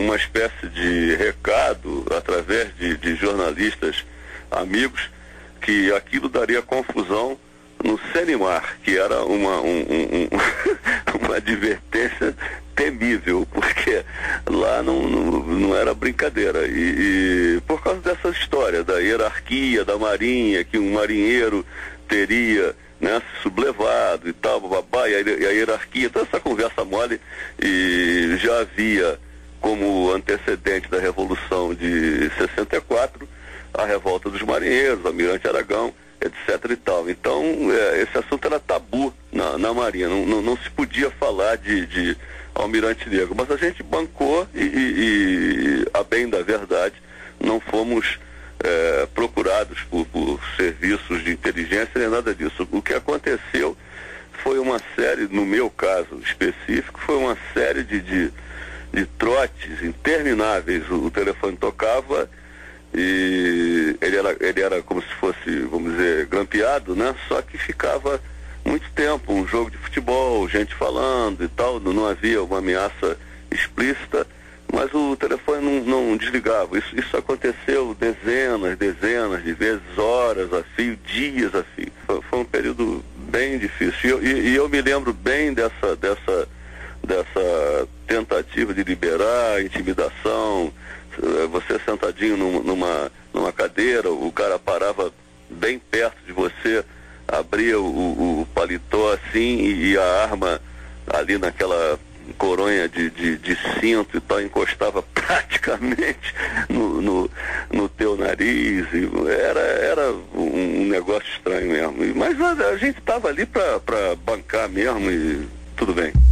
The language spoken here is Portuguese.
uma espécie de recado através de jornalistas amigos que aquilo daria confusão no Senimar, que era uma advertência temível, porque lá não era brincadeira. E por causa dessa história da hierarquia da Marinha, que um marinheiro teria, né, se sublevado e tal, babá, e a hierarquia, toda essa conversa mole, e já havia como antecedente da Revolução de 64 a revolta dos marinheiros, Almirante Aragão, etc. e tal. Então, esse assunto era tabu na Marinha, não se podia falar de Almirante Negro, mas a gente bancou e a bem da verdade, não fomos procurados por serviços de inteligência nem nada disso. O que aconteceu foi uma série, no meu caso específico, foi uma série de trotes intermináveis. O telefone tocava e ele era como se fosse, vamos dizer, grampeado, né? Só que ficava muito tempo, um jogo de futebol, gente falando e tal, não havia uma ameaça explícita, mas o telefone não desligava. Isso aconteceu dezenas de vezes, horas a fio, dias a fio. Foi um período bem difícil. E eu me lembro bem dessa tentativa de liberar, intimidação. Você sentadinho numa cadeira, o cara parava bem perto de você, abria o paletó assim e a arma ali naquela coronha de cinto e tal, encostava praticamente no teu nariz. E era um negócio estranho mesmo. Mas a gente estava ali para bancar mesmo e tudo bem.